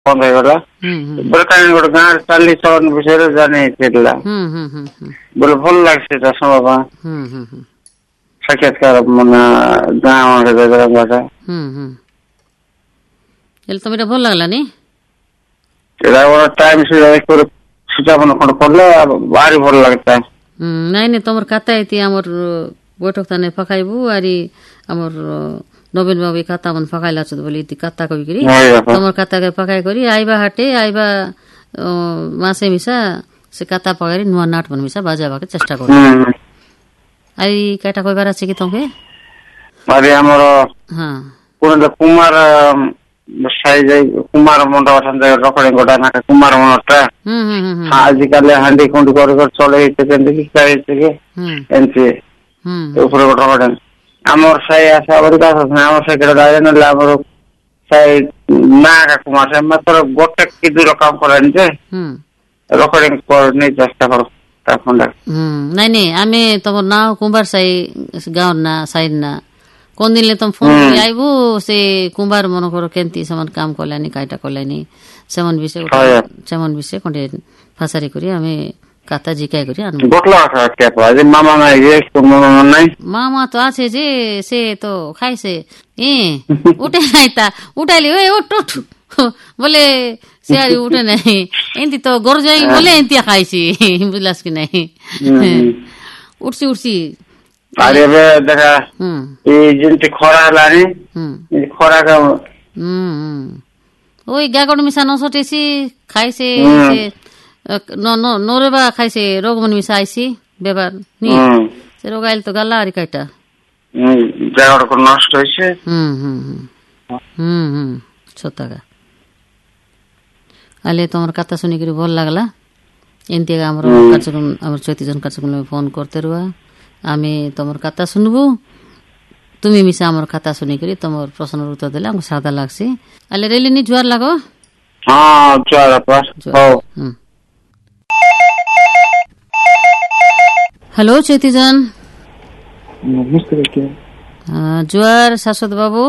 बंद होगा बोले कहीं गोटे गाँव चाली चलन विषय जानी बोले भल लगे समय साक्षात्कार माने गाँव तुम এটা ভাল লাগলা নি टाइम से सूचना खंड पड़े भारी भल लगता है नहीं नहीं तुम खाता है आमर बैठक ताने पकाइबू आरी आमर नवीन बाबू खाता मन पकाइला छ बोली ती खाता कहि करी तुम खाता के पकाइ करी आइबा हाटे आइबा मासे मिसा से खाता पकाइरी नुवा नाट बन मिसा बाजा बाके चेष्टा कर आई काटा कोइ बारा छ कि तुमके अरे हमर हां पुरन कुमार साई जाई कुमार मंडा संजय रखड़े गोटा ना कुमार मंडा आज कल हांडी कुंडी कर चले केंदी की करे के एनसी ऊपर गोटा गोटा हमर साई आशा बरका हमर से केड़ा दाय न हमर साई ना का कुमार से मात्र गोटे की दूर काम करन जे रेकॉर्डिंग कर नहीं चेष्टा कर ता फंडा नहीं नहीं आमे तमर नाव कुंभार साई गांव ना साइड ना कोन दिन ले तुम फोन आइबू से कुंभार मन करो केंती समान काम करलानी काइटा करलानी सेमन विषय कोंडे फासारी करी हमें काता जिकाय करी आनु गोटला छ के पाजे मामा ना ये तो मामा नहीं मामा तो आछे जे से तो खाइसे ए उठे आइता उठाइले ओए उठ उठ बोले सियारी उठे नहीं एंती तो गोर जाई बोले एंती खाइसी बुझलास कि नहीं उठसी अरे बे देखा ये जिनते खरा लानी खरा का ओई गागड मिसा नसटेसी खाइसे से नोरेबा खाइसे रोगमन मिसा आइसी बेबार नि से रोगाइल तो गल्ला आरी काइटा गागड को नष्ट होइसे छोटागा आले तमर कथा सुनि करी भल लागला एंती हमर कार्यक्रम हमर 34 जन कार्यक्रम में फोन करते रुआ आमे तमर कथा सुनबू तुमी मिसा हमर कथा सुनि करी तमर प्रश्न उत्तर देला हमको सादा लागसी आले रेली नि जुवार लागो हां जुवार पर हो हेलो चेतीजन नमस्ते के जुवार शाश्वत बाबू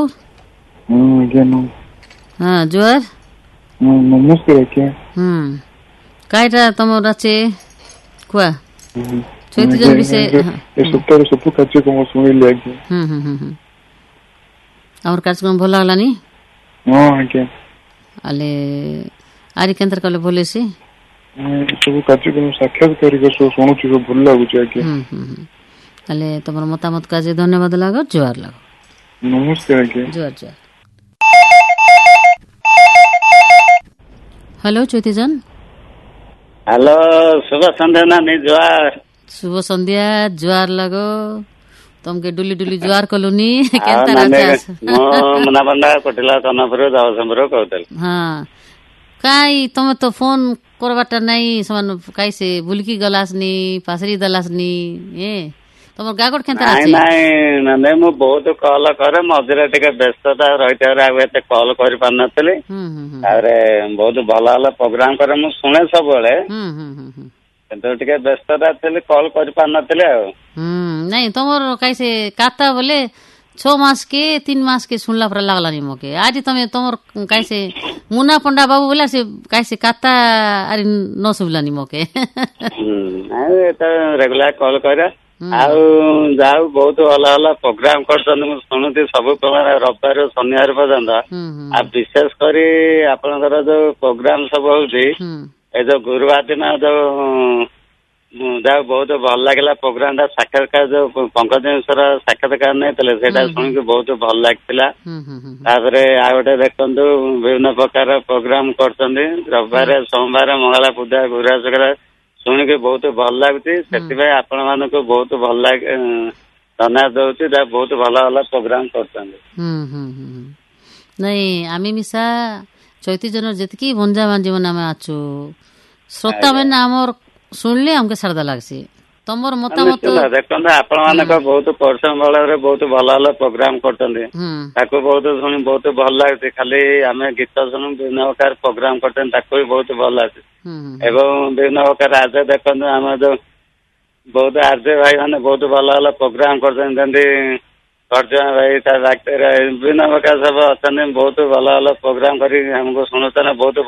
हां जुवार नमस्ते के काइटा तमर राचे कुआ चैतीजन विषय ए सप्ताह सब कार्यक्रम सुनि लेगे और कार्यक्रम भल लागला नि हां के आले आरी केंद्र कले बोले से सब कार्यक्रम साक्षात्कार को सुनु छी भल लागु छै के आले तमर मतामत काजे धन्यवाद लागो जुवार लागो नमस्ते के जुवार हेलो चैतीजन हेलो शुभ संध्या नानी जुवार शुभ संध्या जुवार लगो तुमके डुली डुली जुवार कलोनी केंता राचास मना बंदा कोटिला तनापुर जावसंबरो कहतल हां काई तुम तो फोन करबाटा नहीं समान काई से बुलकी गलासनी पासरी दलासनी ए तुम गागड केंता राचे नहीं नहीं मु बहुत कॉल करे मझरे टिके व्यस्तता रहिते आते कॉल कर पार नथले अरे बहुत भला भला प्रोग्राम करे मु सुने सब बेले तो टिके व्यस्तता थले कॉल कर पार नथले नहीं तुमर कैसे काता बोले 6 मास के 3 मास के सुनला पर लागला नि मोके आज तमे तुमर कैसे मुना पंडा बाबू बोला से कैसे काता अरे न सुबला नि मोके नहीं तो रेगुलर कॉल करे आउ जाऊ बहुत भला भला प्रोग्राम करछन सुनुती सब प्रकार रविवार शनिवार पर्यंत आ विशेष करी आपनकर जो प्रोग्राम सब होउची ए जो गुरुवार दिन जो जाऊ बहुत भल लागला प्रोग्राम ता साक्षात्कार जो पंकज मिश्र साक्षात्कार नहीं तले सेटा सुन के बहुत भल लागतिला तापरे आ गोटे देखंतु विभिन्न प्रकार प्रोग्राम करछन रविवार सोमवार मंगला पूजा गुरुवार शुक्रवार सुन के बहुत भल लागुची सेति आपण मान को बहुत भल लाग धन्यवाद दउची बहुत भला भला प्रोग्राम करछन नहीं आमी मिसा 34 जन जेतकी भंजा मान जीवन में आछु श्रोता में हमर सुनले हमके सरदा लागसी तमर मतामत देखंत आपण मान को बहुत पर्सन बଳରେ बहुत भला भला प्रोग्राम करछन ताको बहुत सुनी बहुत भल लागती खाली आमे गीत सुन विभिन्न प्रकार प्रोग्राम करछन ताको भी बहुत भल लागती एवं विभिन्न प्रकार आज देखंत हम जो बहुत आरजे भाई माने बहुत भला भला प्रोग्राम करछन जंदी करजन भाई ता डाक्टर विभिन्न प्रकार सब अछन बहुत भला भला प्रोग्राम करी हमको सुनतन बहुत